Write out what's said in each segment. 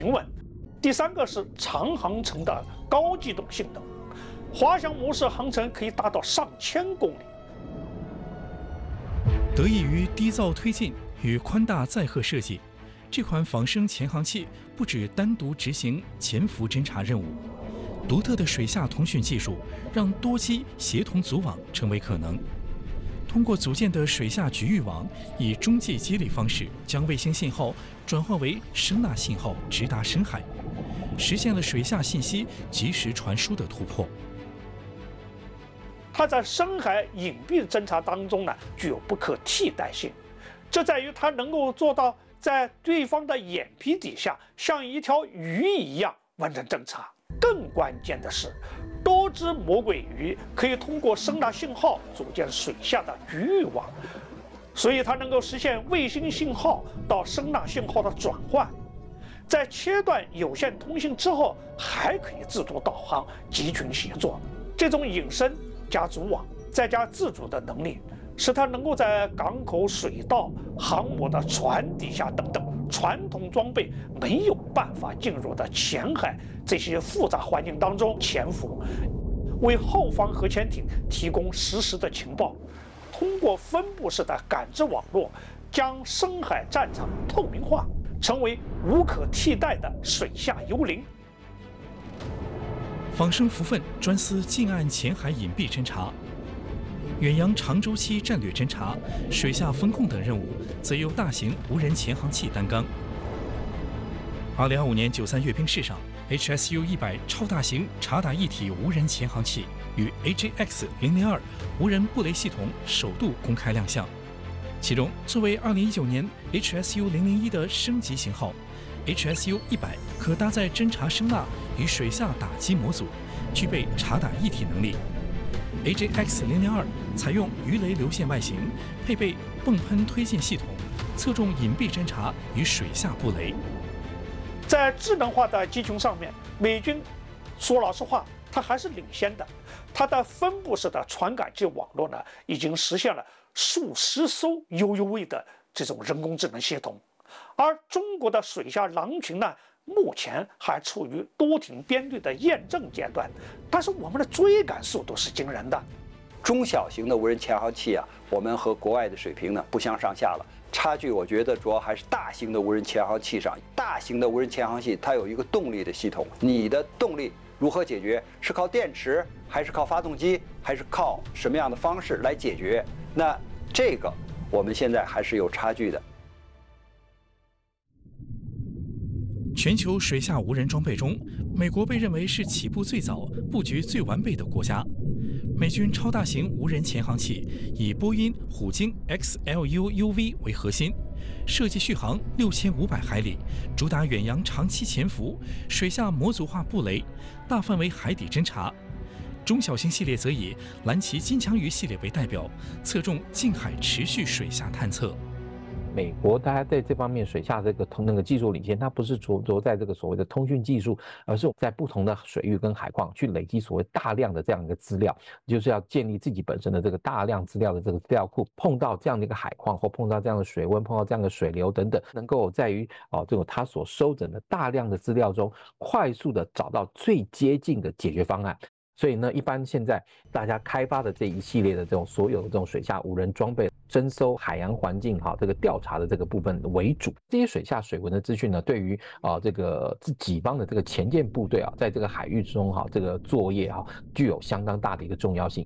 平稳。第三个是长航程的高机动性能，滑翔模式航程可以达到上千公里。 得益于低噪推进与宽大载荷设计，这款仿生潜航器不只单独执行潜伏侦察任务，独特的水下通讯技术让多机协同组网成为可能。通过组建的水下局域网，以中继接力方式将卫星信号转换为声纳信号，直达深海，实现了水下信息及时传输的突破。 它在深海隐蔽侦察当中呢，具有不可替代性，这在于它能够做到在对方的眼皮底下，像一条鱼一样完成侦察。更关键的是，多只魔鬼鱼可以通过声纳信号组建水下的局域网，所以它能够实现卫星信号到声纳信号的转换。在切断有线通信之后，还可以自主导航、集群协作。这种隐身加组网再加自主的能力，使它能够在港口、水道、航母的船底下等等传统装备没有办法进入的浅海这些复杂环境当中潜伏，为后方核潜艇提供实时的情报。通过分布式的感知网络，将深海战场透明化，成为无可替代的水下幽灵。 仿生福分专司近岸浅海隐蔽侦察，远洋长周期战略侦察、水下风控等任务，则由大型无人潜航器担纲。2025年93阅兵式上 ，HSU-100超大型察打一体无人潜航器与 AJX-002无人布雷系统首度公开亮相。其中，作为2019年 HSU-001的升级型号 ，HSU-100可搭载侦察声纳与水下打击模组，具备察打一体能力。AJX-002采用鱼雷流线外形，配备泵喷推进系统，侧重隐蔽侦察与水下布雷。 在智能化的机群上面，美军说老实话，它还是领先的。它的分布式的传感器网络呢，已经实现了数十艘 UUV 的这种人工智能系统，而中国的水下狼群呢，目前还处于多艇编队的验证阶段，但是我们的追赶速度是惊人的。 中小型的无人潜航器啊，我们和国外的水平呢不相上下了。差距我觉得主要还是大型的无人潜航器上。大型的无人潜航器它有一个动力的系统，你的动力如何解决？是靠电池，还是靠发动机，还是靠什么样的方式来解决？那这个我们现在还是有差距的。 全球水下无人装备中，美国被认为是起步最早、布局最完备的国家。美军超大型无人潜航器以波音虎鲸 XLU-UV 为核心，设计续航6500海里，主打远洋长期潜伏、水下模组化布雷、大范围海底侦察。中小型系列则以蓝旗金枪鱼系列为代表，侧重近海持续水下探测。 美国大家在这方面水下这个那个技术领先，它不是着在这个所谓的通讯技术，而是在不同的水域跟海况去累积所谓大量的这样一个资料，就是要建立自己本身的这个大量资料的这个资料库。碰到这样的一个海况，或碰到这样的水温，碰到这样的水流等等，能够在于这种它所收整的大量的资料中，快速的找到最接近的解决方案。所以呢，一般现在大家开发的这一系列的这种所有的这种水下无人装备，征收海洋环境这个调查的这个部分为主。这些水下水文的资讯呢，对于这个己方的这个前舰部队在这个海域中这个作业具有相当大的一个重要性。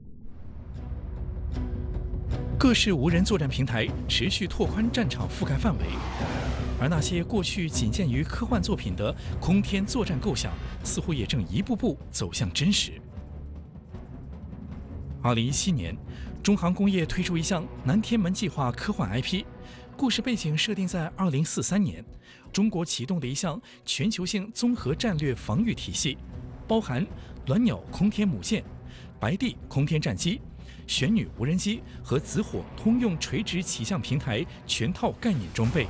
各式无人作战平台持续拓宽战场覆盖范围，而那些过去仅见于科幻作品的空天作战构想，似乎也正一步步走向真实。2017年，中航工业推出一项南天门计划科幻 IP， 故事背景设定在2043年，中国启动的一项全球性综合战略防御体系，包含鸾鸟空天母舰、白帝空天战机、玄女无人机和紫火通用垂直起降平台全套概念装备。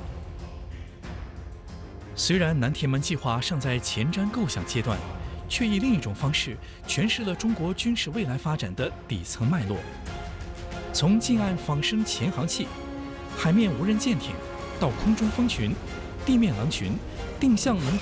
虽然南天门计划尚在前瞻构想阶段，却以另一种方式诠释了中国军事未来发展的底层脉络。从近岸仿生潜航器、海面无人舰艇，到空中蜂群、地面狼群、定向能